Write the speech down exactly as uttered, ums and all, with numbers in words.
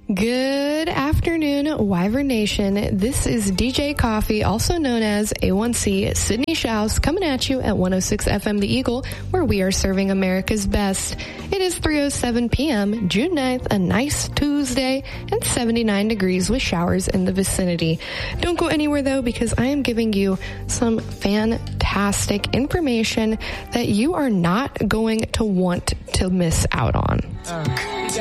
Good afternoon, Wyvern Nation. This is D J Coffee, also known as A one C, Sydney Shouse, coming at you at one oh six F M The Eagle, where we are serving America's best. It is three oh seven p.m., June ninth, a nice Tuesday, and seventy-nine degrees with showers in the vicinity. Don't go anywhere, though, because I am giving you some fantastic information that you are not going to want to miss out on. Uh.